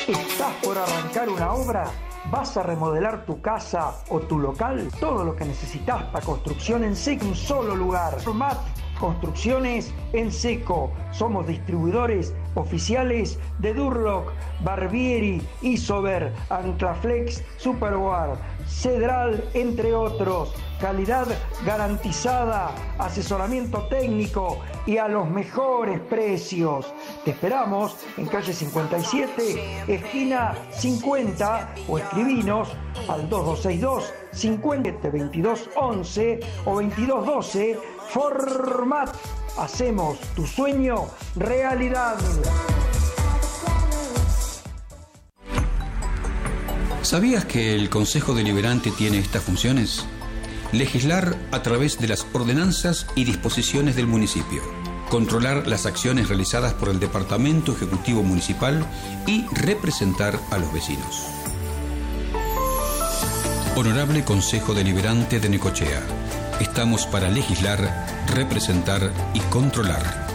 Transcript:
¿Estás por arrancar una obra? ¿Vas a remodelar tu casa o tu local? Todo lo que necesitas para construcción en seco, un solo lugar. Format Construcciones en Seco. Somos distribuidores oficiales de Durlock, Barbieri, Isover, Anclaflex, Superguard, Cedral, entre otros. Calidad garantizada, asesoramiento técnico y a los mejores precios. Te esperamos en calle 57, esquina 50, o escribinos al 2262 50 2211 o 2212. Format. Hacemos tu sueño realidad. ¿Sabías que el Consejo Deliberante tiene estas funciones? Legislar a través de las ordenanzas y disposiciones del municipio, controlar las acciones realizadas por el Departamento Ejecutivo Municipal y representar a los vecinos. Honorable Consejo Deliberante de Necochea, estamos para legislar, representar y controlar.